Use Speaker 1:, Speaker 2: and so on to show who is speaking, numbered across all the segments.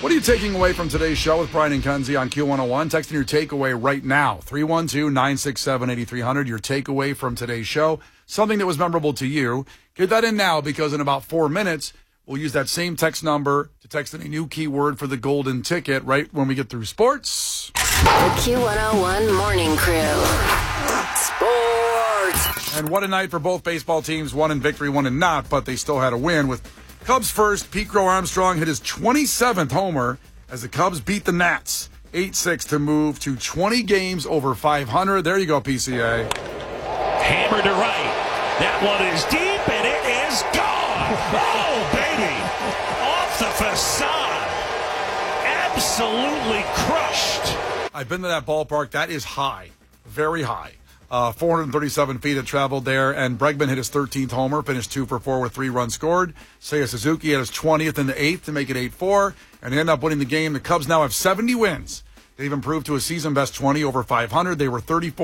Speaker 1: What are you taking away from today's show with Brian and Kenzie on Q101? Texting your takeaway right now, 312-967-8300. Your takeaway from today's show, something that was memorable to you. Get that in now, because in about 4 minutes, we'll use that same text number to text in a new keyword for the golden ticket right when we get through sports.
Speaker 2: The Q101 Morning Crew. Sports.
Speaker 1: And what a night for both baseball teams. One in victory, one in not, but they still had a win. With Cubs first, Pete Crow Armstrong hit his 27th homer as the Cubs beat the Nats 8-6 to move to 20 games over 500. There you go, PCA.
Speaker 3: Hammer to right. That one is deep, and it is gone. Oh, baby. Off the facade. Absolutely crushed.
Speaker 1: I've been to that ballpark. That is high. Very high. 437 feet it traveled there, and Bregman hit his 13th homer, finished 2 for 4 with 3 runs scored. Seiya Suzuki had his 20th in the 8th to make it 8-4, and they end up winning the game. The Cubs now have 70 wins. They've improved to a season-best 20 over 500. They were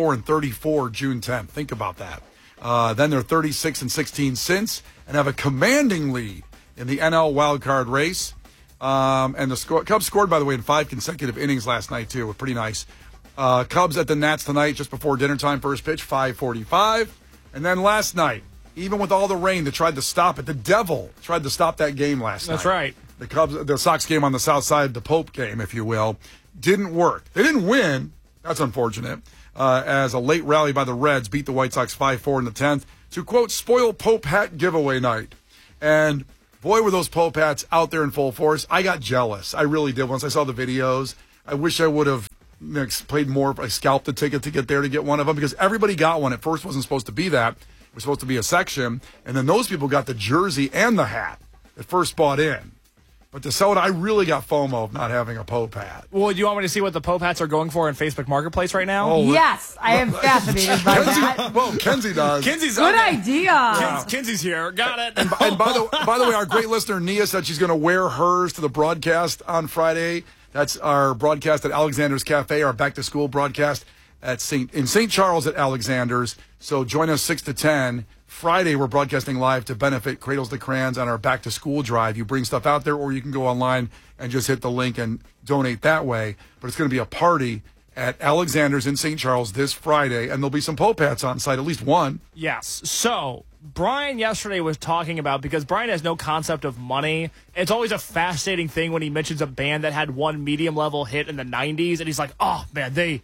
Speaker 1: 34-34 June 10th. Think about that. Then they're 36-16 since, and have a commanding lead in the NL wildcard race. And the Cubs scored, by the way, in 5 consecutive innings last night, too. Pretty nice. Cubs at the Nats tonight, just before dinner time, first pitch, 5:45. And then last night, even with all the rain that tried to stop it, the devil tried to stop that game last night.
Speaker 4: That's right.
Speaker 1: The Sox game on the south side, the Pope game, if you will, didn't work. They didn't win. That's unfortunate. As a late rally by the Reds beat the White Sox 5-4 in the 10th to, quote, spoil Pope hat giveaway night. And boy, were those Pope hats out there in full force. I got jealous. I really did. Once I saw the videos, I wish I would have played more. I scalped the ticket to get there to get one of them, because everybody got one. At first, it wasn't supposed to be that. It was supposed to be a section. And then those people got the jersey and the hat that first bought in. But to sell it, I really got FOMO of not having a Pope hat.
Speaker 4: Well, do you want me to see what the Pope hats are going for in Facebook Marketplace right now?
Speaker 1: Oh,
Speaker 5: yes, I am fascinated by that.
Speaker 1: Well, Kenzie does.
Speaker 4: Kenzie's
Speaker 5: Good idea.
Speaker 4: Kenzie's here. Got it.
Speaker 1: And by the way, our great listener Nia said she's going to wear hers to the broadcast on Friday. That's our broadcast at Alexander's Cafe, our back-to-school broadcast in St. Charles at Alexander's. So join us 6 to 10. Friday, we're broadcasting live to benefit Cradles to Crayons on our back-to-school drive. You bring stuff out there, or you can go online and just hit the link and donate that way. But it's going to be a party at Alexander's in St. Charles this Friday, and there'll be some Pope hats on site, at least one.
Speaker 4: Yes. So Brian yesterday was talking about, because Brian has no concept of money, it's always a fascinating thing when he mentions a band that had one medium-level hit in the 90s, and he's like, oh, man, they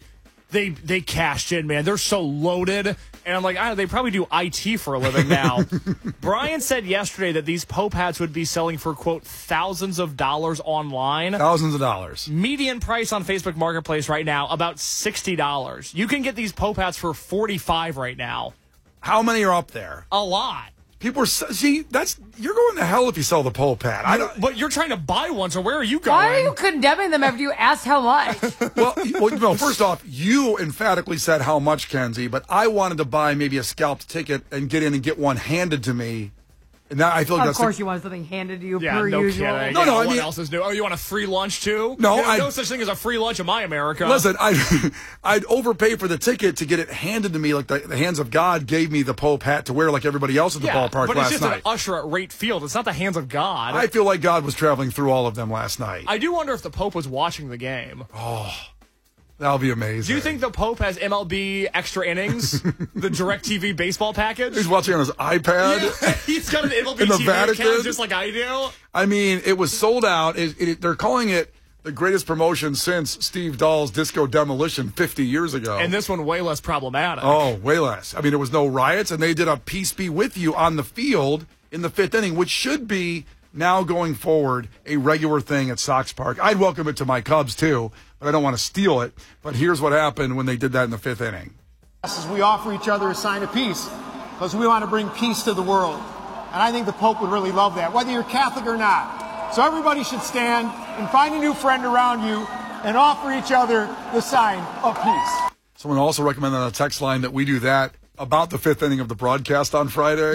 Speaker 4: cashed in, man. They're so loaded. And I'm like, they probably do IT for a living now. Brian said yesterday that these Pope hats would be selling for, quote, thousands of dollars online.
Speaker 1: Thousands of dollars.
Speaker 4: Median price on Facebook Marketplace right now, about $60. You can get these Pope hats for $45 right now.
Speaker 1: How many are up there?
Speaker 4: A lot.
Speaker 1: People are, you're going to hell if you sell the Pope hat.
Speaker 4: But you're trying to buy one, so where are you going?
Speaker 5: Why are you condemning them after you asked how much?
Speaker 1: well, first off, you emphatically said how much, Kenzie, but I wanted to buy maybe a scalped ticket and get in and get one handed to me. And that, I feel like
Speaker 5: of course you want something handed to you per
Speaker 4: no
Speaker 5: usual.
Speaker 4: Kidding.
Speaker 1: No, I
Speaker 4: mean,
Speaker 1: mean,
Speaker 4: what else is new? Oh, you want a free lunch too?
Speaker 1: No,
Speaker 4: no such thing as a free lunch in my America.
Speaker 1: Listen, I'd overpay for the ticket to get it handed to me, like the hands of God gave me the Pope hat to wear like everybody else at the ballpark last night.
Speaker 4: But it's just an usher at Rate Field. It's not the hands of God.
Speaker 1: I feel like God was traveling through all of them last night.
Speaker 4: I do wonder if the Pope was watching the game.
Speaker 1: Oh, that'll be amazing.
Speaker 4: Do you think the Pope has MLB extra innings, the DirecTV baseball package?
Speaker 1: He's watching on his iPad.
Speaker 4: Yeah, he's got an MLB
Speaker 1: in the
Speaker 4: TV
Speaker 1: Vatican
Speaker 4: account just like I do.
Speaker 1: I mean, it was sold out. They're calling it the greatest promotion since Steve Dahl's Disco Demolition 50 years ago.
Speaker 4: And this one way less problematic.
Speaker 1: Oh, way less. I mean, there was no riots, and they did a Peace Be With You on the field in the 5th inning, which should be now going forward a regular thing at Sox Park. I'd welcome it to my Cubs, too, but I don't want to steal it. But here's what happened when they did that in the 5th inning.
Speaker 6: We offer each other a sign of peace because we want to bring peace to the world. And I think the Pope would really love that, whether you're Catholic or not. So everybody should stand and find a new friend around you and offer each other the sign of peace.
Speaker 1: Someone also recommended on the text line that we do that about the 5th inning of the broadcast on Friday.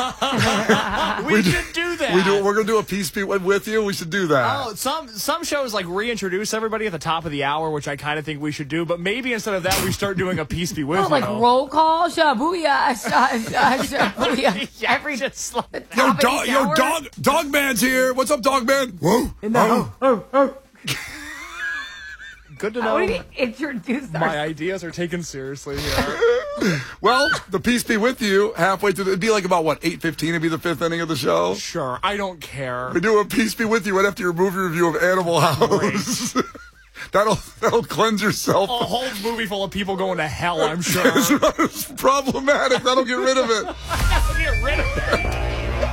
Speaker 4: we should do that.
Speaker 1: We're going to do a Peace Be With You. We should do that.
Speaker 4: Oh, some shows like reintroduce everybody at the top of the hour, which I kind of think we should do. But maybe instead of that, we start doing a Peace Be With You.
Speaker 5: Like roll call, shabuya, shabuya. Every just like
Speaker 1: Dog Man's here. What's up, Dog Man? Whoa.
Speaker 5: In the
Speaker 4: Good to
Speaker 5: How
Speaker 4: know.
Speaker 5: do we introduce
Speaker 4: My ideas are taken seriously here.
Speaker 1: Well, the peace be with you. Halfway through, it'd be like about, 8:15 it'd be the fifth inning of the show.
Speaker 4: Sure, I don't care.
Speaker 1: We do a peace be with you right after your movie review of Animal House. That'll cleanse yourself.
Speaker 4: A whole movie full of people going to hell, I'm sure.
Speaker 1: It's problematic. That'll get rid of it.
Speaker 4: Get rid of it.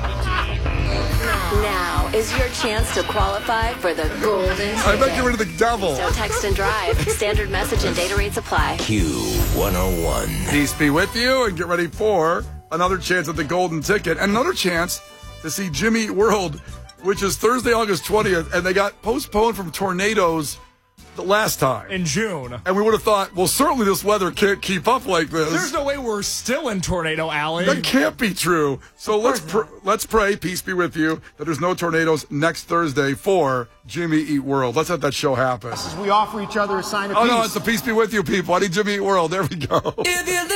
Speaker 2: Now is your chance to qualify for the golden ticket.
Speaker 1: I bet get rid of the devil.
Speaker 2: So text and drive. Standard message and data rates apply.
Speaker 3: Q101.
Speaker 1: Peace be with you, and get ready for another chance at the golden ticket and another chance to see Jimmy Eat World, which is Thursday, August 20th, and they got postponed from tornadoes the last time.
Speaker 4: In June.
Speaker 1: And we would have thought, well, certainly this weather can't keep up like this.
Speaker 4: There's no way we're still in Tornado Alley.
Speaker 1: That can't be true. So let's pray, peace be with you, that there's no tornadoes next Thursday for Jimmy Eat World. Let's have that show happen.
Speaker 6: As we offer each other a sign of
Speaker 1: Oh,
Speaker 6: peace.
Speaker 1: no, it's the peace be with you, people. I need Jimmy Eat World. There we go.